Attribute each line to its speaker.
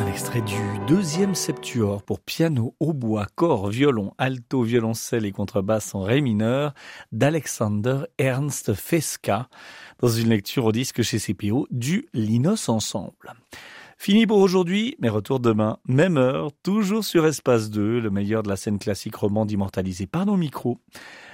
Speaker 1: Un extrait du deuxième septuor pour piano, hautbois, cor, violon, alto, violoncelle et contrebasse en ré mineur d'Alexander Ernst Fesca dans une lecture au disque chez CPO du Linos Ensemble. Fini pour aujourd'hui, mais retour demain, même heure, toujours sur Espace 2, le meilleur de la scène classique romande immortalisée par nos micros.